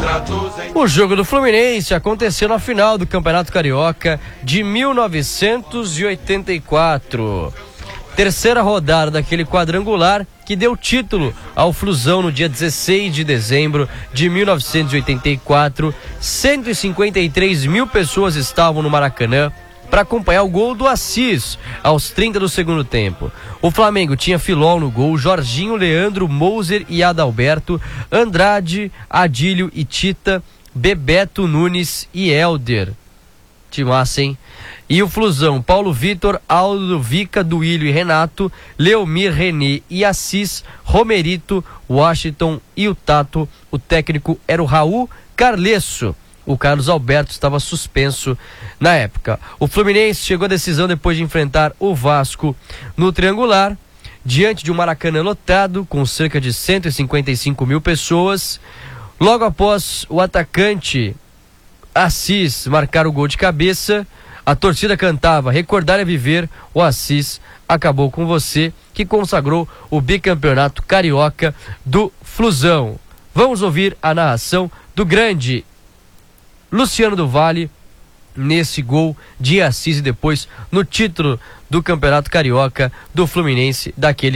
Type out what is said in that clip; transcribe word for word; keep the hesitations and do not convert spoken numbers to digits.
O jogo do Fluminense aconteceu na final do Campeonato Carioca de mil novecentos e oitenta e quatro. Terceira rodada daquele quadrangular que deu título ao Flusão no dia dezesseis de dezembro de mil novecentos e oitenta e quatro. cento e cinquenta e três mil pessoas estavam no Maracanã para acompanhar o gol do Assis aos trinta do segundo tempo. O Flamengo tinha Filol no gol, Jorginho, Leandro, Moser e Adalberto, Andrade, Adílio e Tita, Bebeto, Nunes e Helder. Timaço, hein? E o Flusão, Paulo Vitor, Aldo, Vica, Duílio e Renato, Leomir, Renê e Assis, Romerito, Washington e o Tato. O técnico era o Raul Carlesso. O Carlos Alberto estava suspenso na época. O Fluminense chegou à decisão depois de enfrentar o Vasco no triangular, diante de um Maracanã lotado, com cerca de cento e cinquenta e cinco mil pessoas. Logo após o atacante Assis marcar o gol de cabeça, a torcida cantava "Recordar é viver", o Assis acabou com você, que consagrou o bicampeonato carioca do Flusão. Vamos ouvir a narração do grande Luciano do Vale nesse gol de Assis e depois no título do Campeonato Carioca do Fluminense daquele